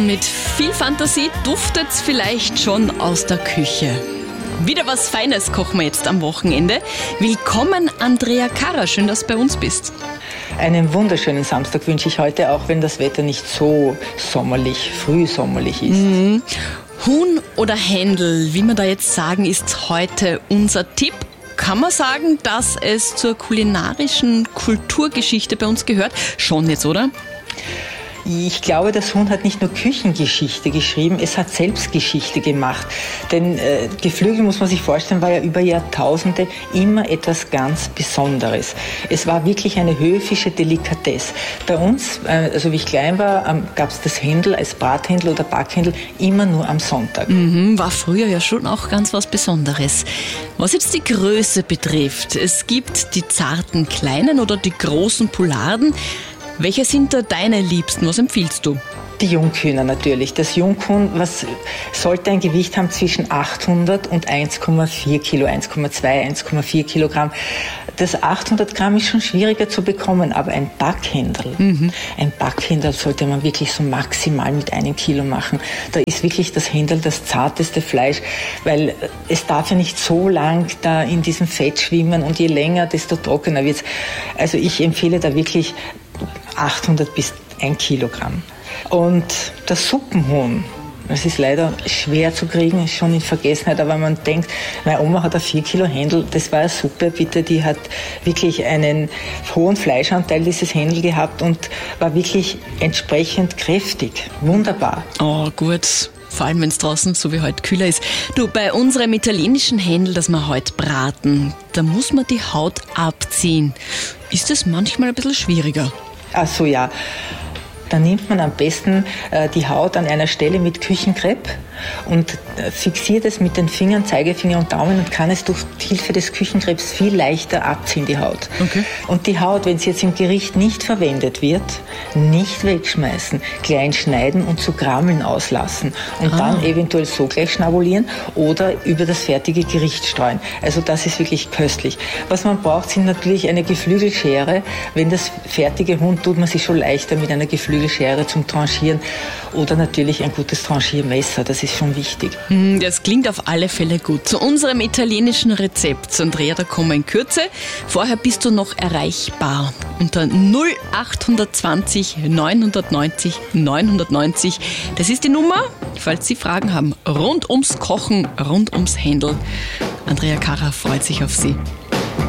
mit viel Fantasie duftet's vielleicht schon aus der Küche. Wieder was Feines kochen wir jetzt am Wochenende. Willkommen, Andrea Karrer. Schön, dass du bei uns bist. Einen wunderschönen Samstag wünsche ich heute, auch wenn das Wetter nicht so sommerlich, frühsommerlich ist. Huhn oder Händel, wie wir da jetzt sagen, ist heute unser Tipp. Kann man sagen, dass es zur kulinarischen Kulturgeschichte bei uns gehört? Schon jetzt, oder? Ich glaube, das Huhn hat nicht nur Küchengeschichte geschrieben, es hat selbst Geschichte gemacht. Denn Geflügel, muss man sich vorstellen, war ja über Jahrtausende immer etwas ganz Besonderes. Es war wirklich eine höfische Delikatesse. Bei uns, also wie ich klein war, gab es das Händel als Brathändel oder Backhändel immer nur am Sonntag. War früher ja schon auch ganz was Besonderes. Was jetzt die Größe betrifft, es gibt die zarten kleinen oder die großen Poularden. Welche sind da deine Liebsten? Was empfiehlst du? Die Junghühner natürlich. Das Junghuhn, was sollte ein Gewicht haben zwischen 800 und 1,4 Kilo, 1,2, 1,4 Kilogramm. Das 800 Gramm ist schon schwieriger zu bekommen, aber ein Backhändel, ein Backhändel sollte man wirklich so maximal mit 1 Kilo machen. Da ist wirklich das Händel das zarteste Fleisch, weil es darf ja nicht so lang da in diesem Fett schwimmen und je länger, desto trockener wird's. Also ich empfehle da wirklich 800 bis 1 Kilogramm. Und das Suppenhuhn, das ist leider schwer zu kriegen, ist schon in Vergessenheit, aber man denkt, meine Oma hat ein 4 Kilo Händel, das war eine Suppe, bitte, die hat wirklich einen hohen Fleischanteil, dieses Händel gehabt und war wirklich entsprechend kräftig. Wunderbar. Oh, gut. Vor allem, wenn es draußen so wie heute kühler ist. Du, bei unserem italienischen Händel, das wir heute braten, da muss man die Haut abziehen. Ist das manchmal ein bisschen schwieriger? Ach so, ja. Da nimmt man am besten die Haut an einer Stelle mit Küchenkrepp und fixiert es mit den Fingern, Zeigefinger und Daumen und kann es durch Hilfe des Küchenkrebs viel leichter abziehen, die Haut. Okay. Und die Haut, wenn sie jetzt im Gericht nicht verwendet wird, nicht wegschmeißen, klein schneiden und zu Grammeln auslassen und dann eventuell so gleich schnabulieren oder über das fertige Gericht streuen. Also das ist wirklich köstlich. Was man braucht, sind natürlich eine Geflügelschere. Wenn das fertige Huhn tut man sich schon leichter mit einer Geflügelschere zum Tranchieren oder natürlich ein gutes Tranchiermesser, das ist schon wichtig. Das klingt auf alle Fälle gut. Zu unserem italienischen Rezept, Andrea, da kommen wir in Kürze. Vorher bist du noch erreichbar unter 0820 990 990. Das ist die Nummer, falls Sie Fragen haben, rund ums Kochen, rund ums Händel. Andrea Karrer freut sich auf Sie.